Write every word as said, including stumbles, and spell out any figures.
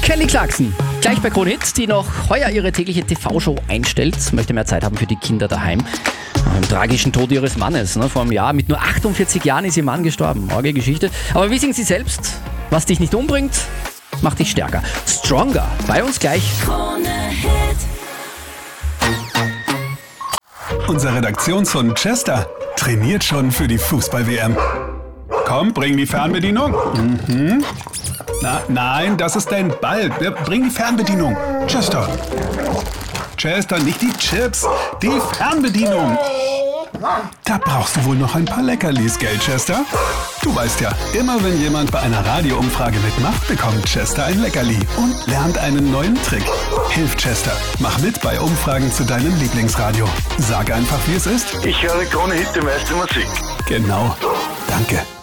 Kelly Clarkson, gleich bei Krone Hit, die noch heuer ihre tägliche T V-Show einstellt, möchte mehr Zeit haben für die Kinder daheim. Nach dem tragischen Tod ihres Mannes, ne, vor einem Jahr. Mit nur achtundvierzig Jahren ist ihr Mann gestorben. Orge Geschichte. Aber wie singt sie selbst? Was dich nicht umbringt, macht dich stärker. Stronger. Bei uns gleich. Krone Hit. Unser Redaktionshund Chester trainiert schon für die Fußball-W M. Komm, bring die Fernbedienung. Mhm. Na, nein, das ist dein Ball. Bring die Fernbedienung. Chester. Chester, nicht die Chips, die Fernbedienung. Da brauchst du wohl noch ein paar Leckerlis, gell, Chester? Du weißt ja, immer wenn jemand bei einer Radioumfrage mitmacht, bekommt Chester ein Leckerli und lernt einen neuen Trick. Hilf Chester, mach mit bei Umfragen zu deinem Lieblingsradio. Sag einfach, wie es ist. Ich höre Krone Hit, die meiste Musik. Genau. Danke.